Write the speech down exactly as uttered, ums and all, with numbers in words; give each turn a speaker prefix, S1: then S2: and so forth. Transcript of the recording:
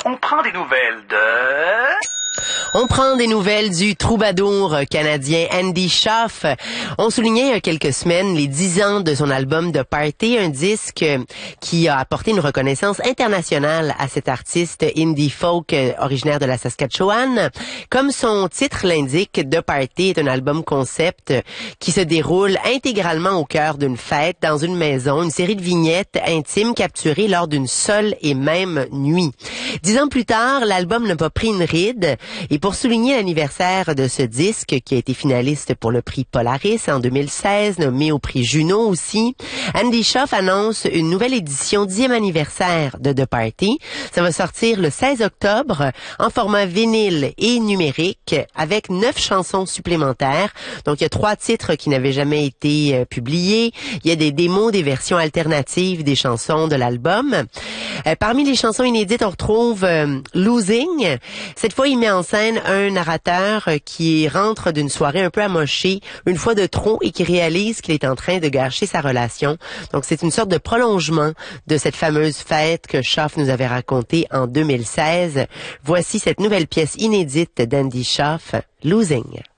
S1: On prend des nouvelles de...
S2: On prend des nouvelles du troubadour canadien Andy Schaaf. On soulignait il y a quelques semaines les dix ans de son album The Party, un disque qui a apporté une reconnaissance internationale à cet artiste indie folk originaire de la Saskatchewan. Comme son titre l'indique, The Party est un album concept qui se déroule intégralement au cœur d'une fête, dans une maison, une série de vignettes intimes capturées lors d'une seule et même nuit. Dix ans plus tard, l'album n'a pas pris une ride. Et pour souligner l'anniversaire de ce disque, qui a été finaliste pour le prix Polaris en deux mille seize, nommé au prix Juno aussi, Andy Schaaf annonce une nouvelle édition dixième anniversaire de The Party. Ça va sortir le seize octobre en format vinyle et numérique avec neuf chansons supplémentaires. Donc il y a trois titres qui n'avaient jamais été euh, publiés. Il y a des démos, des versions alternatives des chansons de l'album. Euh, parmi les chansons inédites, on retrouve euh, Losing. Cette fois, il met en scène un narrateur qui rentre d'une soirée un peu amochée, une fois de trop, et qui réalise qu'il est en train de gâcher sa relation. Donc, c'est une sorte de prolongement de cette fameuse fête que Schaaf nous avait racontée en deux mille seize. Voici cette nouvelle pièce inédite d'Andy Schaaf, Losing.